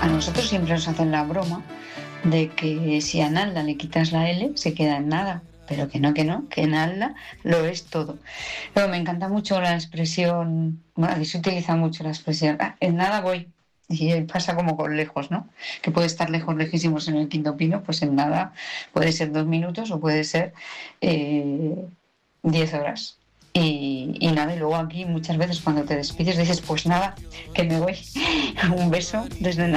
A nosotros siempre nos hacen la broma de que si a Nalda le quitas la L, se queda en nada. Pero que no, que Nalda lo es todo. Luego me encanta mucho la expresión, bueno, aquí se utiliza mucho la expresión, en nada voy. Y pasa como con lejos, ¿no? Que puede estar lejos, lejísimos en el Quinto Pino, pues en nada puede ser 2 minutos o puede ser eh, 10 horas. Y nada, y luego aquí muchas veces cuando te despides dices, pues nada, que me voy. Un beso desde